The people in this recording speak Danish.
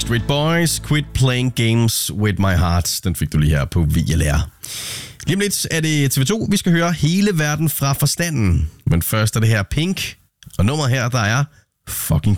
Backstreet Boys, Quit Playing Games With My Heart. Den fik du lige her på VLR. Lige om lidt er det TV2, vi skal høre Hele Verden fra Forstanden. Men først er det her Pink, og nummeret her, der er fucking